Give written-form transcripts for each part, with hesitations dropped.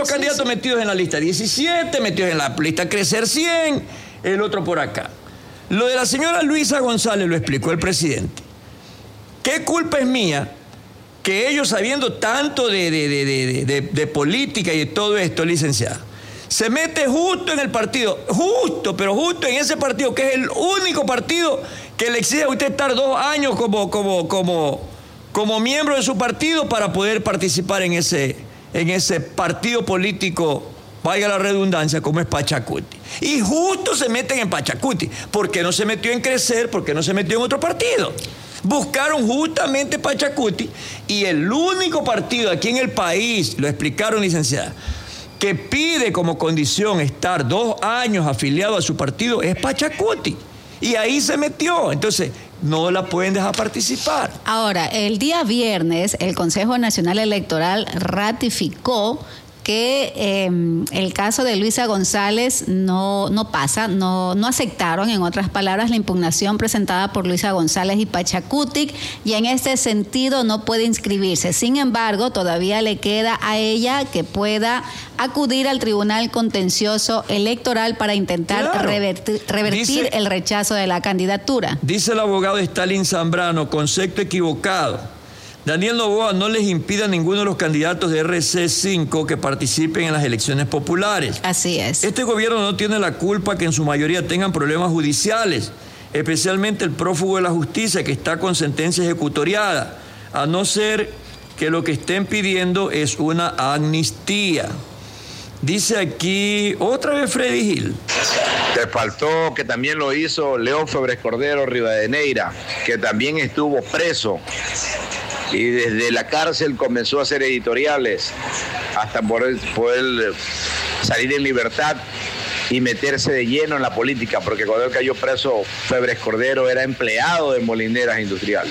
los candidatos metidos en la lista 17, metidos en la lista Crecer 100, el otro por acá. Lo de la señora Luisa González lo explicó el presidente. ¿Qué culpa es mía que ellos, sabiendo tanto de política y de todo esto, licenciada, se mete justo en el partido, justo en ese partido, que es el único partido que le exige a usted estar 2 años como miembro de su partido para poder participar en ese partido político, valga la redundancia, como es Pachacuti? Y justo se meten en Pachacuti. ¿Por qué no se metió en Crecer? ¿Por qué no se metió en otro partido? Buscaron justamente Pachacuti, y el único partido aquí en el país, lo explicaron, licenciada, que pide como condición estar 2 años afiliado a su partido es Pachacuti. Y ahí se metió. Entonces, no la pueden dejar participar. Ahora, el día viernes, el Consejo Nacional Electoral ratificó que el caso de Luisa González no pasa, no aceptaron, en otras palabras, la impugnación presentada por Luisa González y Pachacuti, y en este sentido no puede inscribirse. Sin embargo, todavía le queda a ella que pueda acudir al Tribunal Contencioso Electoral para intentar revertir el rechazo de la candidatura. Dice el abogado Stalin Zambrano, concepto equivocado. Daniel Noboa no les impide a ninguno de los candidatos de RC5 que participen en las elecciones populares. Así es. Este gobierno no tiene la culpa que en su mayoría tengan problemas judiciales, especialmente el prófugo de la justicia que está con sentencia ejecutoriada, a no ser que lo que estén pidiendo es una amnistía. Dice aquí, otra vez Freddy Gil. Te faltó que también lo hizo León Febres Cordero Rivadeneira, que también estuvo preso y desde la cárcel comenzó a hacer editoriales hasta poder salir en libertad y meterse de lleno en la política, porque cuando él cayó preso, Febres Cordero era empleado de molineras industriales.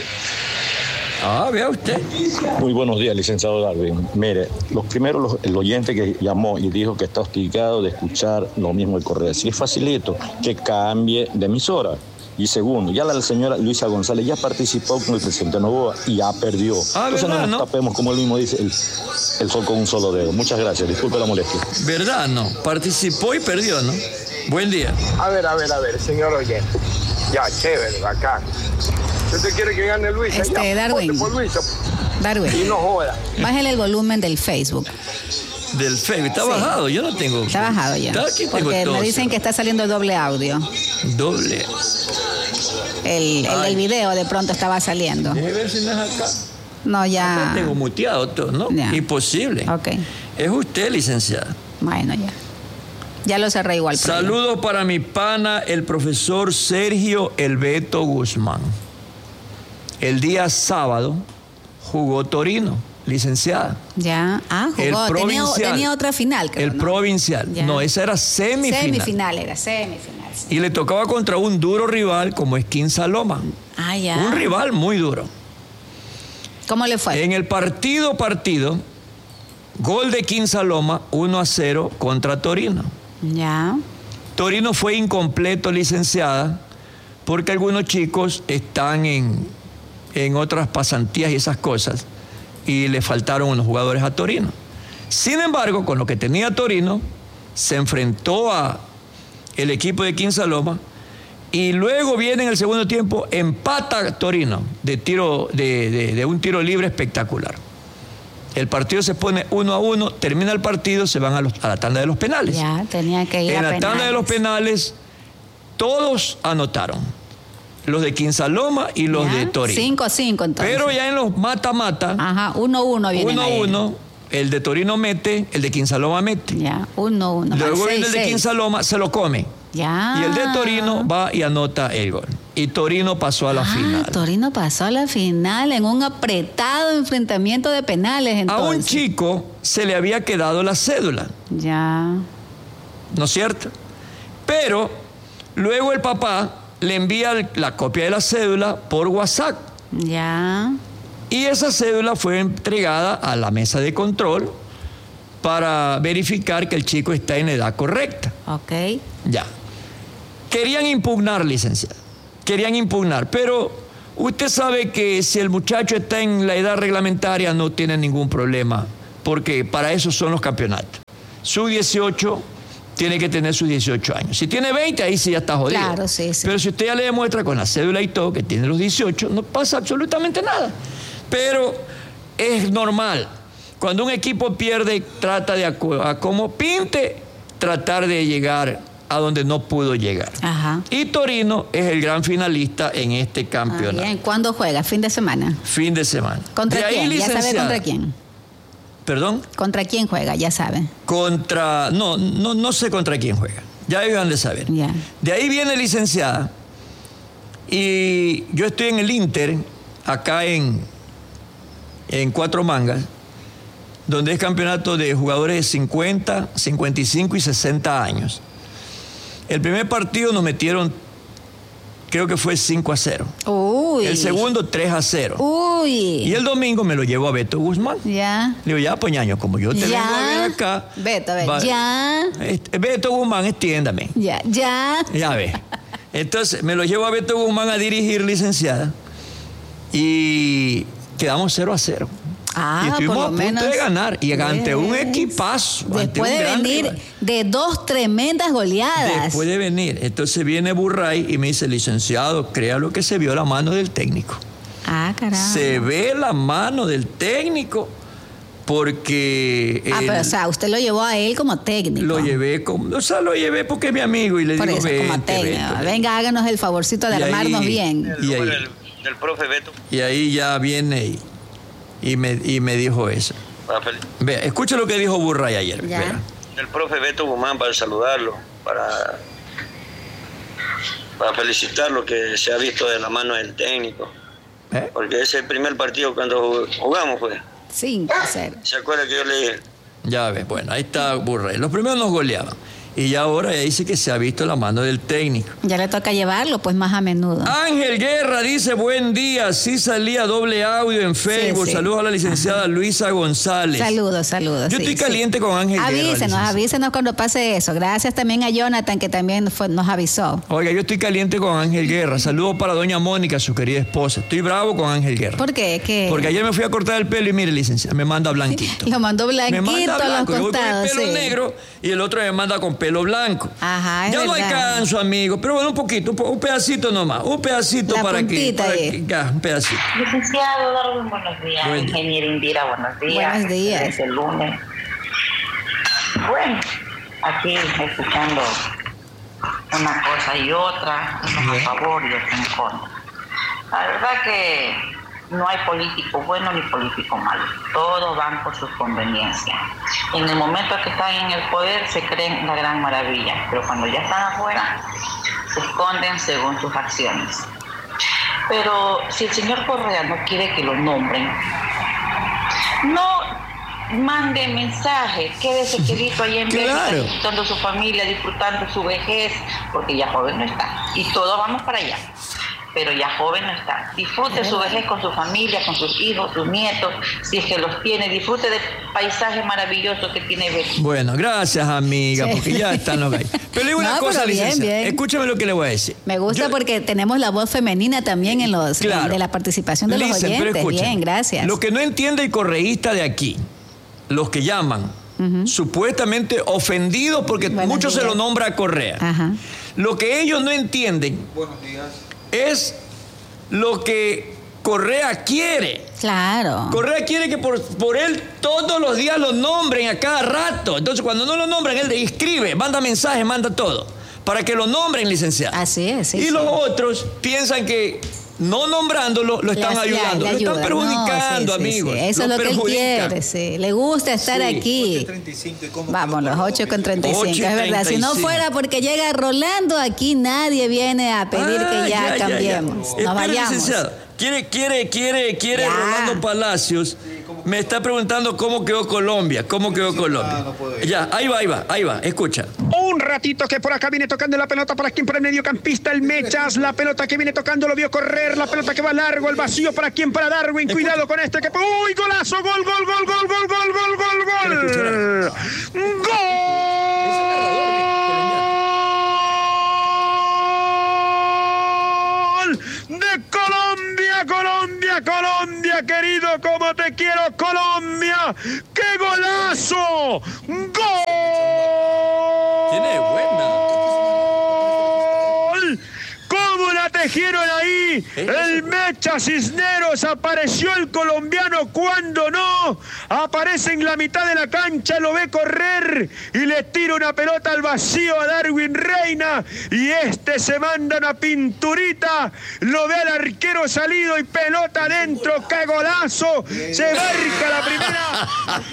Ah, vea usted. Muy buenos días, licenciado Darwin. Mire, el oyente que llamó y dijo que está hostigado de escuchar lo mismo el correo. Si es facilito, que cambie de emisora. Y segundo, ya la señora Luisa González ya participó con el presidente Noboa y ya perdió. Entonces no nos tapemos, como él mismo dice, el sol con un solo dedo. Muchas gracias, disculpe la molestia. ¿Verdad? No, participó y perdió, ¿no? Buen día. A ver, señor oyente. Ya, chévere, bacán. ¿Usted quiere que gane Luisa? Darwin. Por Luisa. Darwin. Y no joda. Bájale el volumen del Facebook. Del Facebook, está bajado, yo no tengo. Está bajado ya. Porque me dicen que está saliendo el doble audio. Doble. El del video de pronto estaba saliendo. Déjeme ver si no es acá. No, ya. Acá tengo muteado todo, ¿no? Ya. Imposible. Ok. Es usted, licenciada. Bueno, ya. Ya lo cerré igual. Saludos para mi pana, el profesor Sergio El Beto Guzmán. El día sábado jugó Torino, licenciada. Ya. Jugó. Tenía otra final, creo. El provincial. Ya. No, esa era semifinal. Semifinal. Sí. Y le tocaba contra un duro rival como es Quinsaloma. Ya. Un rival muy duro. ¿Cómo le fue? En el partido, gol de Quinsaloma, 1-0 contra Torino. Ya. Torino fue incompleto, licenciada, porque algunos chicos están en otras pasantías y esas cosas, y le faltaron unos jugadores a Torino. Sin embargo, con lo que tenía Torino, se enfrentó a el equipo de Quinsaloma, y luego viene en el segundo tiempo, empata Torino de un tiro libre espectacular. El partido se pone 1-1, termina el partido, se van a la tanda de los penales. Ya, tenía que ir a penales. En la tanda de los penales, todos anotaron. Los de Quinsaloma y los de Torino. 5-5 entonces. Pero ya en los mata-mata. 1-1 viene. 1-1, el de Torino mete, el de Quinsaloma mete. Ya, 1-1. Luego viene el de Quinsaloma, se lo come. Ya. Y el de Torino va y anota el gol. Y Torino pasó a la final. Torino pasó a la final en un apretado enfrentamiento de penales entonces. A un chico se le había quedado la cédula. Ya. ¿No es cierto? Pero luego el papá le envía la copia de la cédula por WhatsApp. Ya. Y esa cédula fue entregada a la mesa de control para verificar que el chico está en edad correcta. Ok. Ya. Querían impugnar, licenciada. Querían impugnar, pero usted sabe que si el muchacho está en la edad reglamentaria no tiene ningún problema, porque para eso son los campeonatos. sub-18 tiene que tener sus 18 años. Si tiene 20, ahí sí ya está jodido. Claro, sí. Pero si usted ya le demuestra con la cédula y todo que tiene los 18, no pasa absolutamente nada. Pero es normal. Cuando un equipo pierde, trata de, a como pinte, tratar de llegar a donde no pudo llegar. Ajá. Y Torino es el gran finalista en este campeonato. Bien. ¿Cuándo juega? ¿Fin de semana? Fin de semana. ¿Contra quién? ¿Ya sabe contra quién? ¿Perdón? ¿Contra quién juega? Ya sabe. No sé contra quién juega. Ya iban de saber. Ya. De ahí viene licenciada. Y yo estoy en el Inter, acá en Cuatro Mangas, donde es campeonato de jugadores de 50, 55 y 60 años. El primer partido nos metieron, creo que fue 5-0. Uy. El segundo 3-0. Uy. Y el domingo me lo llevo a Beto Guzmán. Ya. Le digo, ya, poñaño, como yo te vengo a ver acá. Beto, a ver, ya. Beto Guzmán, extiéndame. Ya. Ya ve. Entonces, me lo llevo a Beto Guzmán a dirigir, licenciada. Y quedamos 0-0. Y estuvimos por lo a punto menos de ganar. Y ante un equipazo. Después de venir de 2 tremendas goleadas. Después de venir. Entonces viene Burray y me dice, licenciado, crea lo que se vio la mano del técnico. Caramba. Se ve la mano del técnico porque... pero o sea, usted lo llevó a él como técnico. Lo llevé porque es mi amigo y le por digo, eso, como técnico. Venga, háganos el favorcito de armarnos bien. Del profe Beto. Y ahí ya viene y me dijo eso. Vea, escucha lo que dijo Burray ayer. El profe Beto Guzmán, para saludarlo, para felicitarlo, que se ha visto de la mano del técnico. Porque ese primer partido cuando jugamos fue 5-0. ¿Se acuerda que yo le dije? Ya ves, bueno, ahí está Burray. Los primeros nos goleaban. Y ya ahora ya dice que se ha visto la mano del técnico. Ya le toca llevarlo, pues, más a menudo. Ángel Guerra dice, buen día. Sí salía doble audio en Facebook. Sí. Saludos a la licenciada Luisa González. Saludos. Yo estoy caliente con Ángel Guerra. Avísenos cuando pase eso. Gracias también a Jonathan, que también nos avisó. Oiga, yo estoy caliente con Ángel Guerra. Saludos para doña Mónica, su querida esposa. Estoy bravo con Ángel Guerra. ¿Por qué? Porque ayer me fui a cortar el pelo y mire, licenciada, me manda blanquito. Lo mandó blanquito a los costados. Yo voy con el pelo negro y el otro me manda con pelo blanco. Ajá, ya no alcanzo, amigo, pero bueno, un poquito, un pedacito nomás, un pedacito para que, un pedacito. Licenciado Darwin, buenos días. Ingeniera Indira, buenos días. Buenos días. Desde el lunes. Bueno, aquí escuchando una cosa y otra, unos a favor y otros en contra. La verdad que no hay político bueno ni político malo. Todos van por sus conveniencias. En el momento que están en el poder se creen la gran maravilla, pero cuando ya están afuera se esconden según sus acciones. Pero si el señor Correa no quiere que lo nombren, no mande mensaje, quédese quedito ahí en Bélgica, disfrutando su familia, disfrutando su vejez, porque ya joven no está. Y todos vamos para allá. Pero ya joven no está. Disfrute su vejez con su familia, con sus hijos, sus nietos, si es que los tiene. Disfrute del paisaje maravilloso que tiene Bélgica. Bueno, gracias, amiga, porque ya están los gallos. Pero le digo una cosa, licenciada. Escúchame lo que le voy a decir. Me gusta porque tenemos la voz femenina también en los de la participación de los oyentes. Bien, gracias. Lo que no entiende el correísta de aquí, los que llaman, supuestamente ofendidos porque muchos se lo nombra a Correa. Lo que ellos no entienden es lo que Correa quiere. Claro. Correa quiere que por él todos los días lo nombren a cada rato. Entonces, cuando no lo nombran, él escribe, manda mensajes, manda todo, para que lo nombren, licenciado. Así es. Y los otros piensan que no nombrándolo lo están ayudando. Lo están perjudicando, amigos. Eso es lo que él quiere. Le gusta estar aquí. 8:35. Vamos, los 8:35. Es verdad. Si no fuera porque llega Rolando, aquí nadie viene a pedir que ya cambiemos. Nos vayamos. Licenciado, quiere Rolando Palacios. Me está preguntando cómo quedó Colombia. Ya, ahí va, escucha. Un ratito que por acá viene tocando la pelota para quien, para el mediocampista, el Mechas. La pelota que viene tocando lo vio correr. La pelota que va largo, el vacío para quien, para Darwin. Cuidado con este que... ¡Uy, golazo! ¡Gol! De Colombia, querido, como te quiero, Colombia. ¡Qué golazo! ¡Gol! Tiene buena. ¿Cómo la tejieron ahí? El Mecha Cisneros, apareció el colombiano cuando no. Aparece en la mitad de la cancha, lo ve correr y le tira una pelota al vacío a Darwin Reina. Y este se manda una pinturita, lo ve al arquero salido y pelota adentro. ¡Qué golazo! Se marca la primera.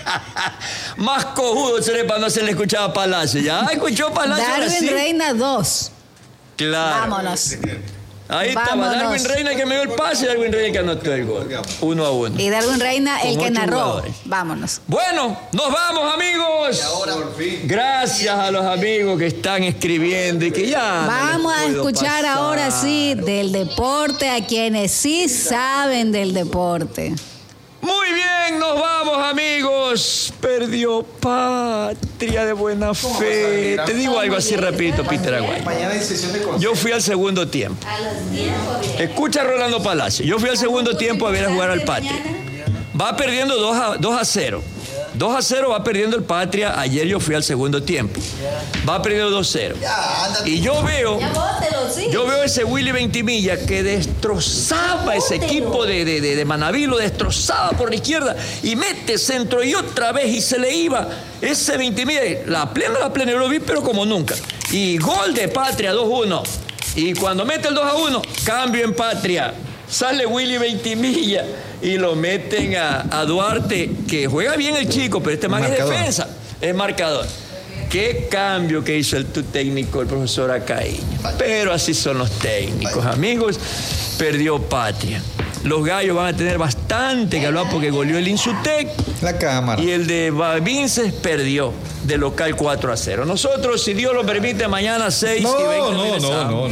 Más cojudo no se le escuchaba a Palacio. Ya escuchó Palacio. Darwin Reina 2. Claro. Vámonos. Ahí estaba Darwin Reina que me dio el pase y Darwin Reina que anotó el gol. 1-1. Y Darwin Reina el que narró. Jugadores. Vámonos. Bueno, nos vamos, amigos. Y ahora, por fin. Gracias a los amigos que están escribiendo y que ya. Vamos a escuchar pasar. ahora sí del deporte a quienes sí saben del deporte. Muy bien, nos vamos, amigos. Perdió Patria de buena fe. Te digo algo así rapidito, Peter Aguay. Mañana hay sesión de consejo. Yo fui al segundo tiempo. Escucha, Rolando Palacio. Yo fui al segundo tiempo a ver a jugar al Patria. Va perdiendo 2-0. 2-0 va perdiendo el Patria. Ayer yo fui al segundo tiempo. Va perdiendo 2-0. Y yo veo ese Willy Ventimilla que destrozaba ese equipo de Manaví, lo destrozaba por la izquierda y mete centro y otra vez y se le iba ese Ventimilla. La plena, yo lo vi, pero como nunca. Y gol de Patria, 2-1. Y cuando mete el 2-1, cambio en Patria. Sale Willy Ventimilla y lo meten a Duarte, que juega bien el chico, pero este man es defensa, es marcador. Qué cambio que hizo tu técnico, el profesor Acaíño. Pero así son los técnicos, amigos. Perdió Patria. Los gallos van a tener bastante que hablar porque goleó el Insutec. La cámara. Y el de Vinces perdió de local 4-0. Nosotros, si Dios lo permite, mañana 6 y 20 No.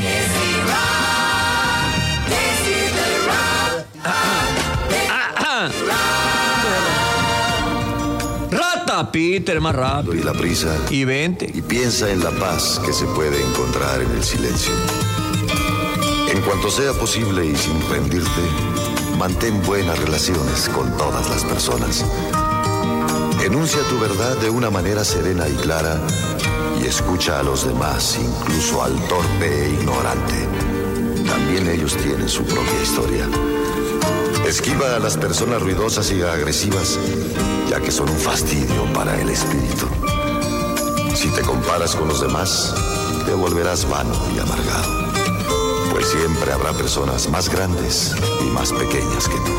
Rata, Peter, más rápido. Y la prisa. Y 20. Y piensa en la paz que se puede encontrar en el silencio. En cuanto sea posible y sin rendirte, mantén buenas relaciones con todas las personas. Enuncia tu verdad de una manera serena y clara y escucha a los demás, incluso al torpe e ignorante. También ellos tienen su propia historia. Esquiva a las personas ruidosas y agresivas, ya que son un fastidio para el espíritu. Si te comparas con los demás, te volverás vano y amargado, pues siempre habrá personas más grandes y más pequeñas que tú.